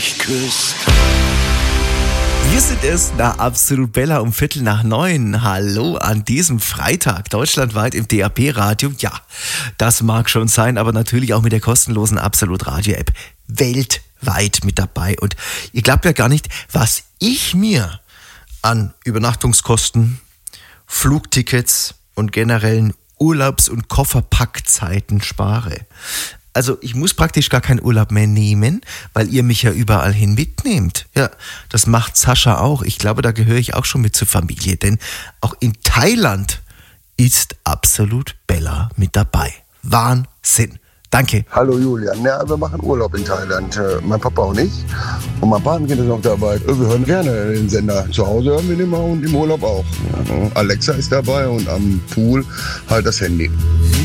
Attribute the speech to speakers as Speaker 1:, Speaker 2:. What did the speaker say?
Speaker 1: mich küsst.
Speaker 2: Wir sind es nach Absolut Bella um 8:45. Hallo an diesem Freitag, deutschlandweit im DAB-Radio. Ja, das mag schon sein, aber natürlich auch mit der kostenlosen Absolut Radio-App weltweit mit dabei. Und ihr glaubt ja gar nicht, was ich mir an Übernachtungskosten, Flugtickets und generellen Urlaubs- und Kofferpackzeiten spare. Also ich muss praktisch gar keinen Urlaub mehr nehmen, weil ihr mich ja überall hin mitnehmt. Ja, das macht Sascha auch. Ich glaube, da gehöre ich auch schon mit zur Familie, denn auch in Thailand ist Absolut Bella mit dabei. Wahnsinn. Danke.
Speaker 3: Hallo Julian, ja, wir machen Urlaub in Thailand. Mein Papa und ich. Und mein Patenkind ist auch dabei. Wir hören gerne den Sender. Zu Hause hören wir den immer und im Urlaub auch. Alexa ist dabei und am Pool halt das Handy.